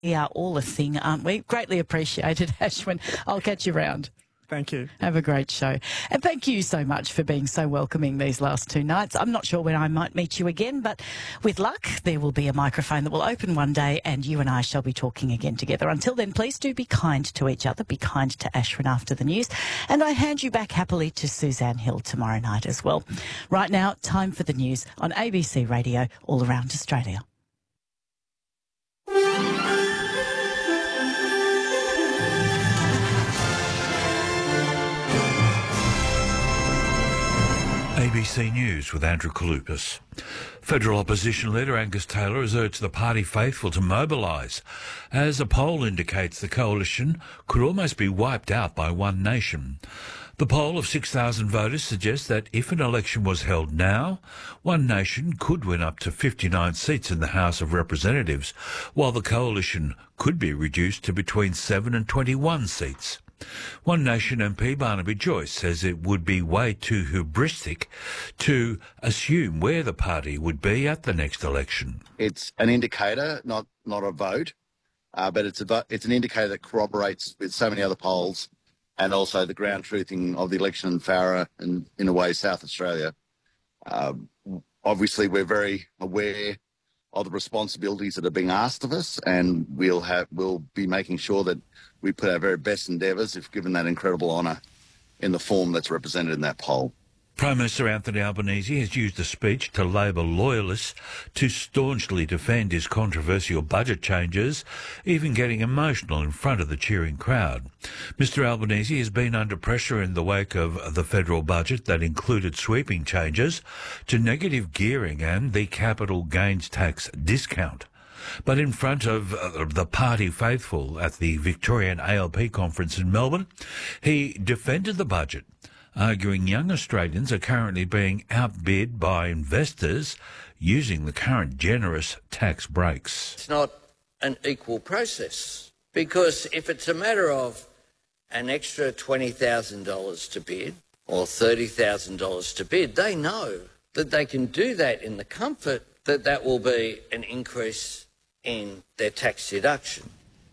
We are all a thing, aren't we? Greatly appreciated, Ashwin. I'll catch you round. Thank you. Have a great show. And thank you so much for being so welcoming these last two nights. I'm not sure when I might meet you again, but with luck, there will be a microphone that will open one day and you and I shall be talking again together. Until then, please do be kind to each other. Be kind to Ashwin after the news. And I hand you back happily to Suzanne Hill tomorrow night as well. Right now, time for the news on ABC Radio all around Australia. ABC News with Andrew Kalupas. Federal opposition leader Angus Taylor has urged the party faithful to mobilise, as a poll indicates the coalition could almost be wiped out by One Nation. The poll of 6,000 voters suggests that if an election was held now, One Nation could win up to 59 seats in the House of Representatives, while the coalition could be reduced to between 7 and 21 seats. One Nation MP Barnaby Joyce says it would be way too hubristic to assume where the party would be at the next election. It's an indicator, not a vote, but it's an indicator that corroborates with so many other polls and also the ground truthing of the election in Farrer and, in a way, South Australia. Obviously, we're very aware of the responsibilities that are being asked of us, and we'll be making sure that we put our very best endeavours if given that incredible honour in the form that's represented in that poll. Prime Minister Anthony Albanese has used a speech to Labor loyalists to staunchly defend his controversial budget changes, even getting emotional in front of the cheering crowd. Mr Albanese has been under pressure in the wake of the federal budget that included sweeping changes to negative gearing and the capital gains tax discount. But in front of the party faithful at the Victorian ALP conference in Melbourne, he defended the budget, arguing young Australians are currently being outbid by investors using the current generous tax breaks. It's not an equal process, because if it's a matter of an extra $20,000 to bid or $30,000 to bid, they know that they can do that in the comfort that that will be an increase in their tax deduction.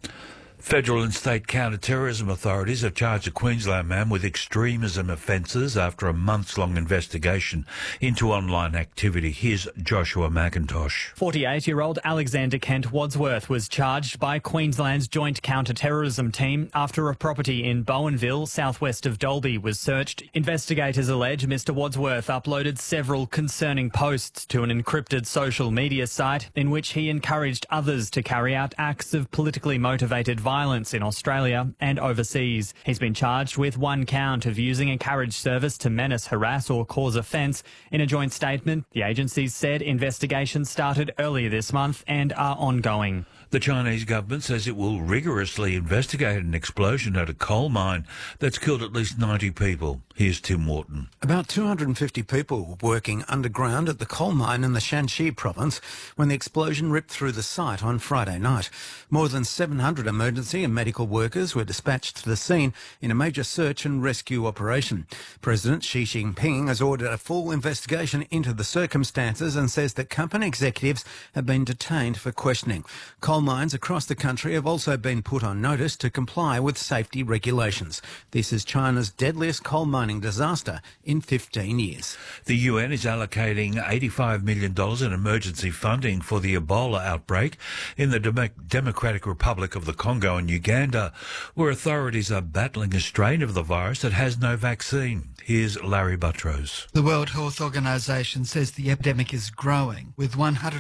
Federal and state counter-terrorism authorities have charged a Queensland man with extremism offences after a months-long investigation into online activity. Here's Joshua McIntosh. 48-year-old Alexander Kent Wadsworth was charged by Queensland's Joint Counter-Terrorism Team after a property in Bowenville, southwest of Dalby, was searched. Investigators allege Mr Wadsworth uploaded several concerning posts to an encrypted social media site in which he encouraged others to carry out acts of politically motivated violence in Australia and overseas. He's been charged with one count of using a carriage service to menace, harass or cause offence. In a joint statement, the agencies said investigations started earlier this month and are ongoing. The Chinese government says it will rigorously investigate an explosion at a coal mine that's killed at least 90 people. Here's Tim Wharton. About 250 people were working underground at the coal mine in the Shanxi province when the explosion ripped through the site on Friday night. More than 700 emergency and medical workers were dispatched to the scene in a major search and rescue operation. President Xi Jinping has ordered a full investigation into the circumstances and says that company executives have been detained for questioning. Coal mines across the country have also been put on notice to comply with safety regulations. This is China's deadliest coal mining disaster in 15 years. The UN is allocating $85 million in emergency funding for the Ebola outbreak in the Democratic Republic of the Congo and Uganda, where authorities are battling a strain of the virus that has no vaccine. Here's Larry Buttrose. The World Health Organization says the epidemic is growing, with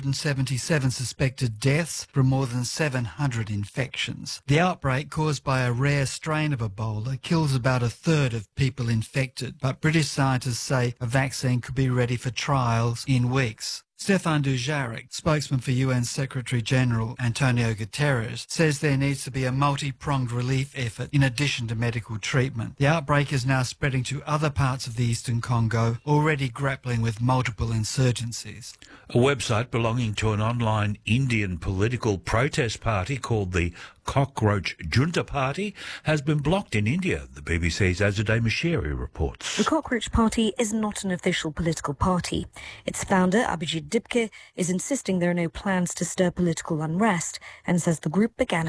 177 suspected deaths from more than 700 infections. The outbreak, caused by a rare strain of Ebola, kills about a third of people infected, but British scientists say a vaccine could be ready for trials in weeks. Stefan Dujarric, spokesman for UN Secretary-General Antonio Guterres, says there needs to be a multi-pronged relief effort in addition to medical treatment. The outbreak is now spreading to other parts of the eastern Congo, already grappling with multiple insurgencies. A website belonging to an online Indian political protest party called the cockroach junta party has been blocked in India, the BBC's Azadeh Mashiri reports. The Cockroach Party is not an official political party. Its founder, Abhijit Dipke, is insisting there are no plans to stir political unrest and says the group began